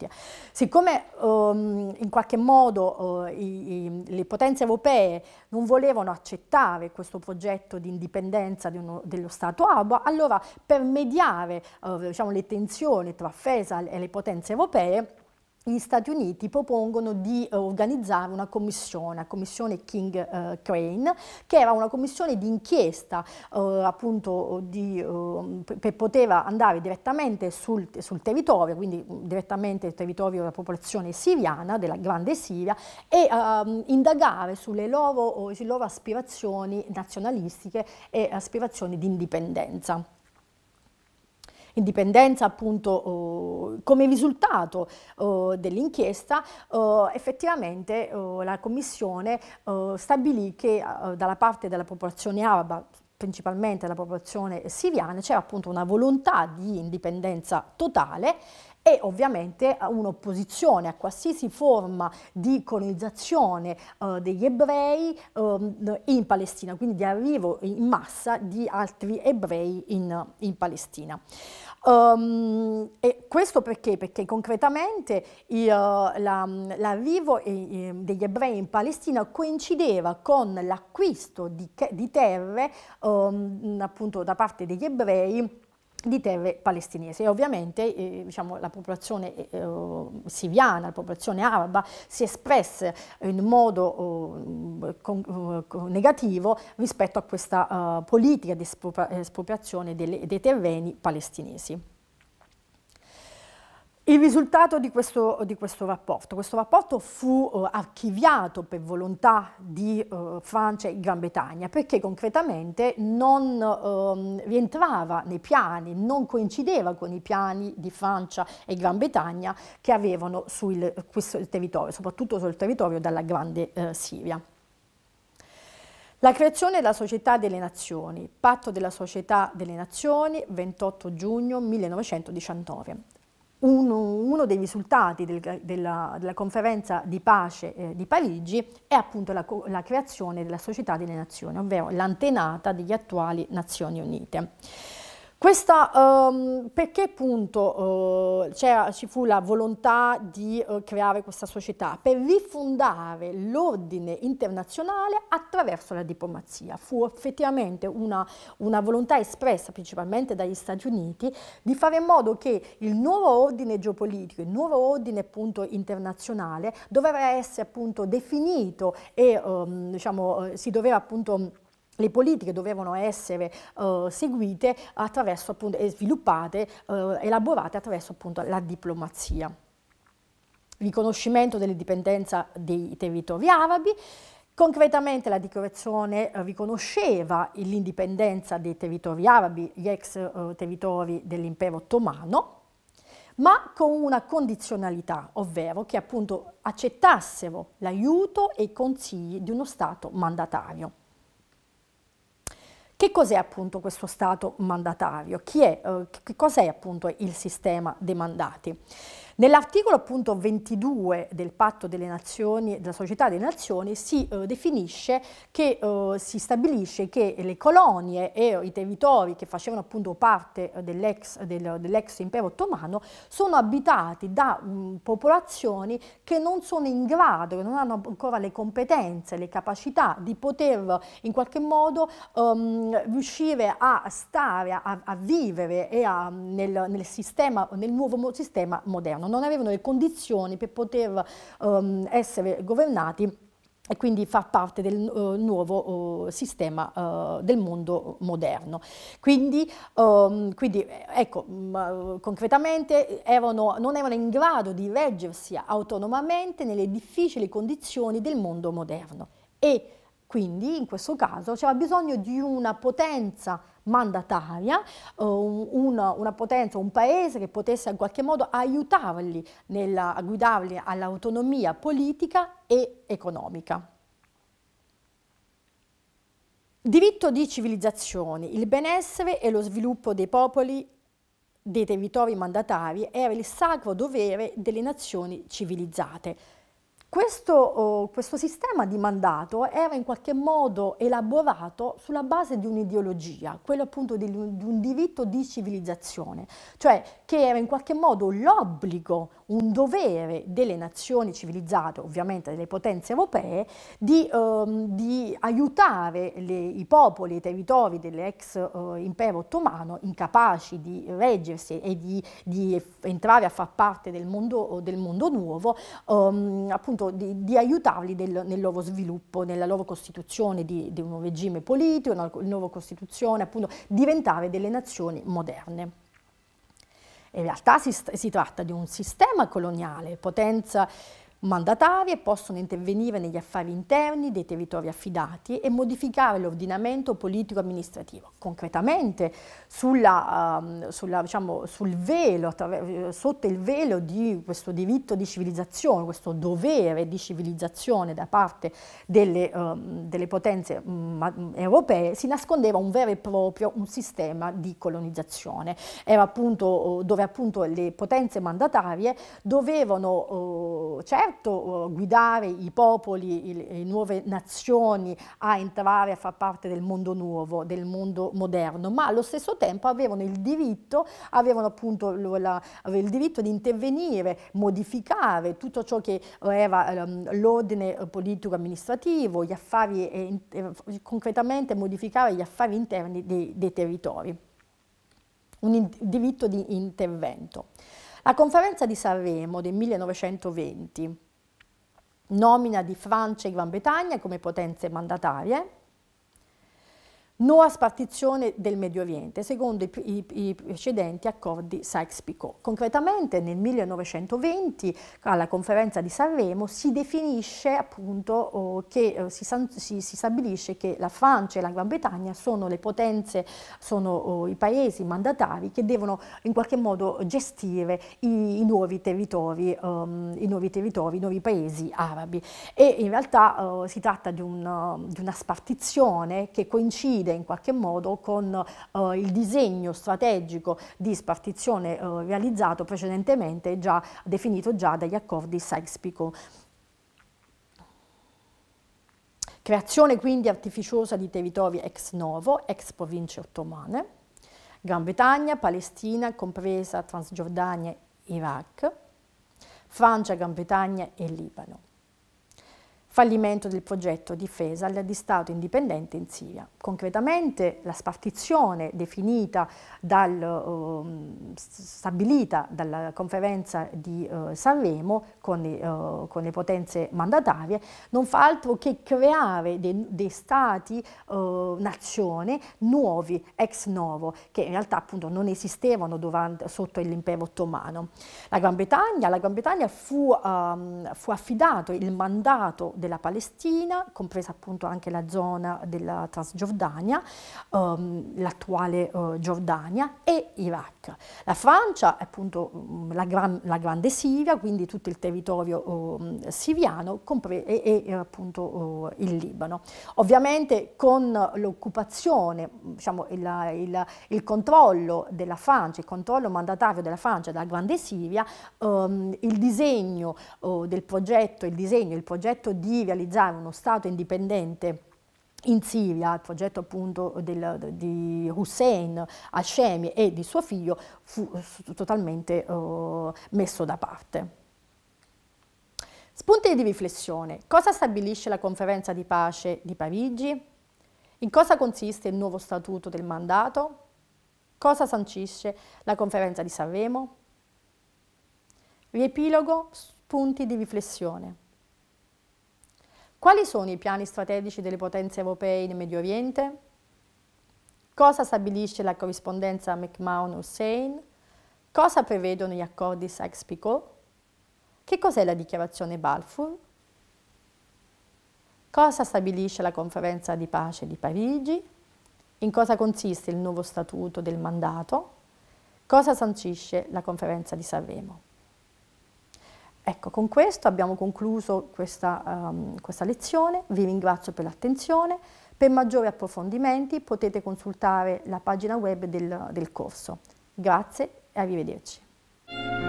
Unite. Siccome in qualche modo le potenze europee non volevano accettare questo progetto di indipendenza dello Stato arabo, allora per mediare diciamo, le tensioni tra Faisal e le potenze europee, gli Stati Uniti propongono di organizzare una commissione King Crane, che era una commissione di inchiesta appunto per poter andare direttamente sul territorio, quindi direttamente il territorio della popolazione siriana, della grande Siria, e indagare sulle loro aspirazioni nazionalistiche e aspirazioni di indipendenza. Indipendenza appunto come risultato dell'inchiesta effettivamente la Commissione stabilì che dalla parte della popolazione araba, principalmente della popolazione siriana, c'era appunto una volontà di indipendenza totale e ovviamente un'opposizione a qualsiasi forma di colonizzazione degli ebrei in Palestina, quindi di arrivo in massa di altri ebrei in Palestina. E questo perché? Perché concretamente l'arrivo degli ebrei in Palestina coincideva con l'acquisto di terre appunto da parte degli ebrei, di terre palestinesi, e ovviamente diciamo, la popolazione siriana, la popolazione araba si espresse in modo negativo rispetto a questa politica di espropriazione dei terreni palestinesi. Il risultato di questo rapporto fu archiviato per volontà di Francia e Gran Bretagna, perché concretamente non rientrava nei piani, non coincideva con i piani di Francia e Gran Bretagna che avevano su questo territorio, soprattutto sul territorio della Grande Siria. La creazione della Società delle Nazioni, Patto della Società delle Nazioni, 28 giugno 1919. Uno dei risultati della conferenza di pace di Parigi è appunto la creazione della Società delle Nazioni, ovvero l'antenata degli attuali Nazioni Unite. Perché appunto ci fu la volontà di creare questa società? Per rifondare l'ordine internazionale attraverso la diplomazia. Fu effettivamente una volontà espressa principalmente dagli Stati Uniti di fare in modo che il nuovo ordine geopolitico, il nuovo ordine appunto internazionale doveva essere appunto definito e diciamo, si doveva appunto le politiche dovevano essere seguite attraverso appunto e sviluppate, elaborate attraverso appunto la diplomazia. Riconoscimento dell'indipendenza dei territori arabi. Concretamente la dichiarazione riconosceva l'indipendenza dei territori arabi, gli ex territori dell'impero ottomano, ma con una condizionalità, ovvero che appunto accettassero l'aiuto e i consigli di uno Stato mandatario. Che cos'è appunto questo Stato mandatario? Che cos'è appunto il sistema dei mandati? Nell'articolo appunto 22 del Patto delle Nazioni, della Società delle Nazioni, si definisce che si stabilisce che le colonie e i territori che facevano appunto parte dell'ex impero ottomano sono abitati da popolazioni che non sono in grado, che non hanno ancora le competenze, le capacità di poter in qualche modo riuscire a stare, a vivere nel nuovo sistema moderno. Non avevano le condizioni per poter essere governati e quindi far parte del nuovo sistema del mondo moderno. Quindi ecco, concretamente non erano in grado di reggersi autonomamente nelle difficili condizioni del mondo moderno e quindi in questo caso c'era bisogno di una potenza mandataria, una potenza, un paese che potesse in qualche modo aiutarli a guidarli all'autonomia politica e economica. Diritto di civilizzazione, il benessere e lo sviluppo dei popoli dei territori mandatari era il sacro dovere delle nazioni civilizzate. Questo sistema di mandato era in qualche modo elaborato sulla base di un'ideologia, quello appunto di un diritto di civilizzazione, cioè che era in qualche modo l'obbligo, un dovere delle nazioni civilizzate, ovviamente delle potenze europee, di aiutare i popoli e i territori dell'ex impero ottomano, incapaci di reggersi e di entrare a far parte del mondo nuovo, appunto di aiutarli nel loro sviluppo, nella loro costituzione di un regime politico, una nuova costituzione, appunto diventare delle nazioni moderne. In realtà si tratta di un sistema coloniale, potenza mandatarie possono intervenire negli affari interni dei territori affidati e modificare l'ordinamento politico-amministrativo. Concretamente, diciamo, sul velo, sotto il velo di questo diritto di civilizzazione, questo dovere di civilizzazione da parte delle potenze europee, si nascondeva un vero e proprio un sistema di colonizzazione. Era appunto dove appunto le potenze mandatarie dovevano certo guidare i popoli, le nuove nazioni a entrare a far parte del mondo nuovo, del mondo moderno, ma allo stesso tempo avevano appunto il diritto di intervenire, modificare tutto ciò che era l'ordine politico-amministrativo, gli affari, concretamente modificare gli affari interni dei territori. Un diritto di intervento. La conferenza di Sanremo del 1920 nomina di Francia e Gran Bretagna come potenze mandatarie, nuova spartizione del Medio Oriente, secondo i precedenti accordi Sykes-Picot. Concretamente nel 1920, alla conferenza di Sanremo, si definisce appunto che si stabilisce che la Francia e la Gran Bretagna sono le potenze, sono i paesi mandatari che devono in qualche modo gestire i nuovi territori, i nuovi paesi arabi. E in realtà si tratta di una spartizione che coincide in qualche modo con il disegno strategico di spartizione realizzato precedentemente, definito già dagli accordi Sykes-Picot. Creazione quindi artificiosa di territori ex novo, ex province ottomane, Gran Bretagna, Palestina, compresa Transgiordania, Iraq, Francia, Gran Bretagna e Libano. Fallimento del progetto difesa di Stato indipendente in Siria. Concretamente la spartizione definita stabilita dalla conferenza di Sanremo con le potenze mandatarie non fa altro che creare dei stati nazione nuovi, ex novo, che in realtà appunto non esistevano sotto l'impero ottomano. La Gran Bretagna fu affidato il mandato della Palestina, compresa appunto anche la zona della Transgiordania, l'attuale Giordania, e Iraq. La Francia, appunto la grande Siria, quindi tutto il territorio siriano e appunto il Libano. Ovviamente con l'occupazione, diciamo il controllo della Francia, il controllo mandatario della Francia della grande Siria, il disegno del progetto, il progetto di realizzare uno Stato indipendente in Siria, il progetto appunto di Hussein Hashemi e di suo figlio, fu totalmente messo da parte. Spunti di riflessione. Cosa stabilisce la conferenza di pace di Parigi? In cosa consiste il nuovo statuto del mandato? Cosa sancisce la conferenza di Sanremo? Riepilogo, spunti di riflessione. Quali sono i piani strategici delle potenze europee nel Medio Oriente? Cosa stabilisce la corrispondenza McMahon-Hussein? Cosa prevedono gli accordi Sykes-Picot? Che cos'è la dichiarazione Balfour? Cosa stabilisce la conferenza di pace di Parigi? In cosa consiste il nuovo statuto del mandato? Cosa sancisce la conferenza di Sanremo? Ecco, con questo abbiamo concluso questa lezione, vi ringrazio per l'attenzione, per maggiori approfondimenti potete consultare la pagina web del corso. Grazie e arrivederci.